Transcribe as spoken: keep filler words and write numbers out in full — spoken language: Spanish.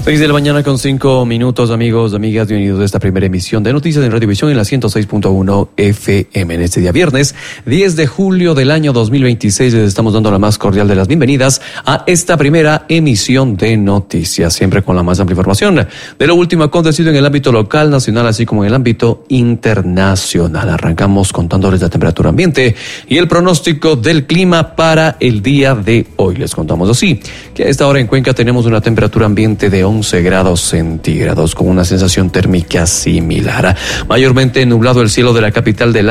seis de la mañana con cinco minutos, amigos, amigas, bienvenidos a esta primera emisión de Noticias en Radiovisión en la ciento seis punto uno F M. En este día viernes, diez de julio del año dos mil veintiséis, les estamos dando la más cordial de las bienvenidas a esta primera emisión de Noticias, siempre con la más amplia información de lo último acontecido en el ámbito local, nacional, así como en el ámbito internacional. Arrancamos contándoles la temperatura ambiente y el pronóstico del clima para el día de hoy. Les contamos así, que a esta hora en Cuenca tenemos una temperatura ambiente de once grados centígrados, con una sensación térmica similar. Mayormente nublado el cielo de la capital del